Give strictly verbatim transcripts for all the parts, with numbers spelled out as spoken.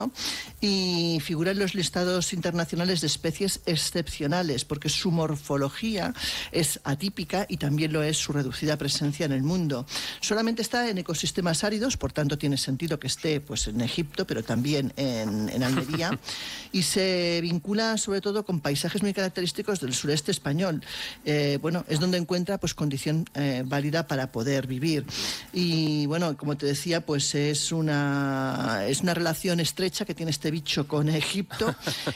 y figura en los listados internacionales de especies excepcionales porque su morfología es atípica y también lo es su reducida presencia en el mundo. Solamente está en ecosistemas áridos, por tanto tiene sentido que esté pues, en Egipto, pero también en, en Almería, y se vincula sobre todo con paisajes muy característicos del sureste español. Eh, bueno, es donde encuentra pues, condición eh, válida para poder vivir. Y bueno, como te decía, pues es una, es una relación estrecha que tiene este bicho con Egipto.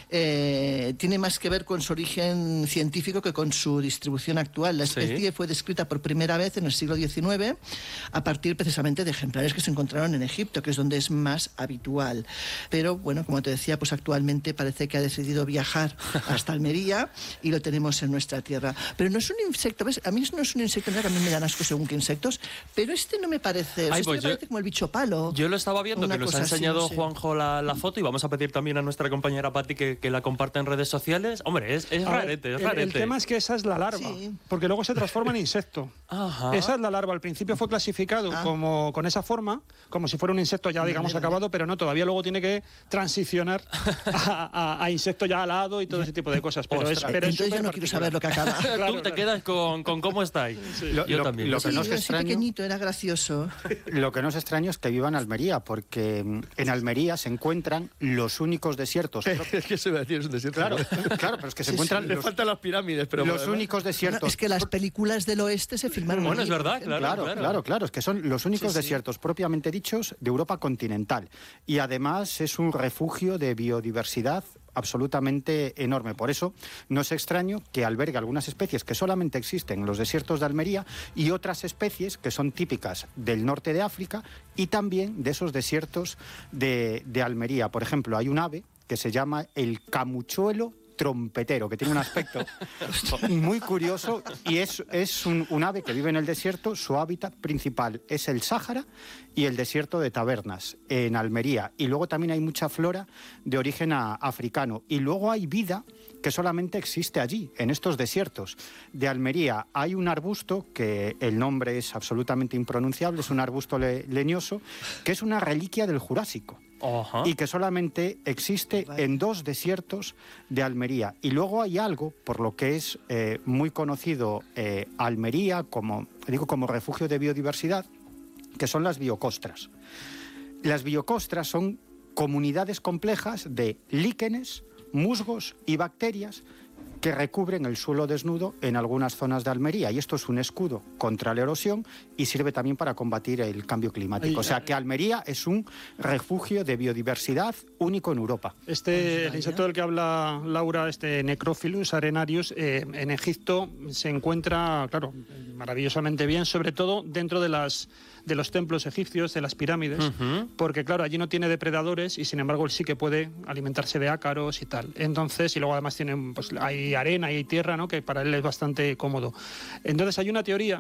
Eh, tiene más que ver con su origen científico que con su distribución actual. La especie sí. fue descrita por primera vez en el siglo diecinueve a partir precisamente de ejemplares que se encontraron en Egipto, que es donde es más habitual. Pero bueno, como te decía, pues actualmente parece que ha decidido viajar hasta Almería y lo tenemos en nuestra tierra. Pero no es un insecto, ¿ves? A mí no es un insecto, que a mí me dan asco según qué insectos, pero este no me parece, Ay, este pues me yo, parece como el bicho palo. Yo lo estaba viendo, que nos ha enseñado así, no sé. Juanjo la, la foto, y vamos a pedir también a nuestra compañera Pati que, que la comparta en redes sociales. Hombre, es, es rarete, es rarete. El, el tema es que esa es la larva, sí. porque luego se transforma en insecto. Ajá. Esa es la larva. Al principio fue clasificado ah. como con esa forma, como si fuera un insecto ya, digamos, vale, acabado, vale. pero no, todavía luego tiene que transicionar a, a, a insecto ya alado y todo ese tipo de cosas. Pero es, pero Entonces yo no quiero saber lo que acaba. claro, Tú te claro. quedas con, con cómo estáis. Sí. Lo, yo lo, también. Lo que sí, no es extraño, pequeñito, era gracioso. Lo que no es extraño es que viva en Almería, porque en Almería se encuentran los únicos desiertos. Es que se va a decir, es un desierto. Claro, claro, pero es que se sí, encuentran... Sí, los, le faltan las pirámides, pero... Los únicos desiertos... No, es que las películas del oeste se filmaron Bueno, allí, es verdad, claro claro, claro, claro, claro. Es que son los únicos sí, desiertos sí. propiamente dichos de Europa continental. Y además es un refugio de biodiversidad absolutamente enorme. Por eso no es extraño que albergue algunas especies que solamente existen en los desiertos de Almería y otras especies que son típicas del norte de África y también de esos desiertos de, de Almería. Por ejemplo, hay un ave que se llama el camuchuelo trompetero, que tiene un aspecto muy curioso y es, es un, un ave que vive en el desierto. Su hábitat principal es el Sáhara y el desierto de Tabernas, en Almería. Y luego también hay mucha flora de origen a, africano. Y luego hay vida que solamente existe allí, en estos desiertos de Almería. Hay un arbusto, que el nombre es absolutamente impronunciable, es un arbusto le, leñoso, que es una reliquia del Jurásico. Uh-huh. Y que solamente existe en dos desiertos de Almería. Y luego hay algo, por lo que es eh, muy conocido eh, Almería como, digo, como refugio de biodiversidad, que son las biocostras. Las biocostras son comunidades complejas de líquenes, musgos y bacterias que recubren el suelo desnudo en algunas zonas de Almería. Y esto es un escudo contra la erosión y sirve también para combatir el cambio climático. O sea que Almería es un refugio de biodiversidad único en Europa. Este, el insecto del que habla Laura, este Necrophilus arenarius, eh, en Egipto se encuentra, claro, maravillosamente bien, sobre todo dentro de las de los templos egipcios, de las pirámides, uh-huh. porque claro, allí no tiene depredadores y sin embargo él sí que puede alimentarse de ácaros y tal. Entonces, y luego además tienen, pues hay arena y hay tierra, ¿no?, que para él es bastante cómodo. Entonces hay una teoría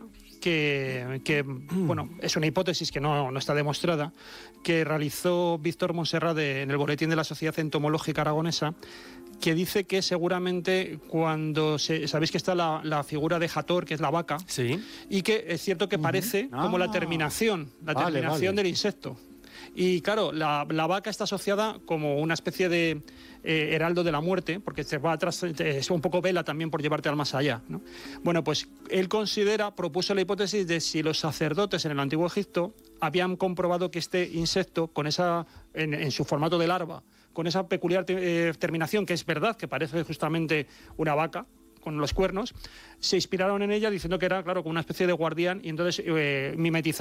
que, que bueno, es una hipótesis que no, no está demostrada, que realizó Víctor Monserrat de, en el Boletín de la Sociedad Entomológica Aragonesa, que dice que seguramente cuando se, sabéis que está la, la figura de Hathor, que es la vaca, sí. y que es cierto que parece uh-huh. como ah. la terminación, la vale, terminación vale. del insecto. Y claro, la, la vaca está asociada como una especie de eh, heraldo de la muerte, porque se va atrás, es un poco vela también por llevarte al más allá, ¿no? Bueno, pues él considera, propuso la hipótesis de si los sacerdotes en el Antiguo Egipto habían comprobado que este insecto, con esa, en, en su formato de larva, con esa peculiar te, eh, terminación, que es verdad, que parece justamente una vaca, con los cuernos, se inspiraron en ella diciendo que era, claro, como una especie de guardián, y entonces eh, mimetizaron